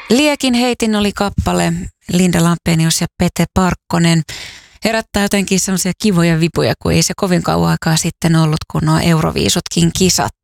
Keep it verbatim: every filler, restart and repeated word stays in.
Liekin heitin oli kappale, Linda Lampenius ja Pete Parkkonen. Herättää jotenkin sellaisia kivoja vipuja, kun ei se kovin kauan aikaa sitten ollut, kun nuo Euroviisutkin kisat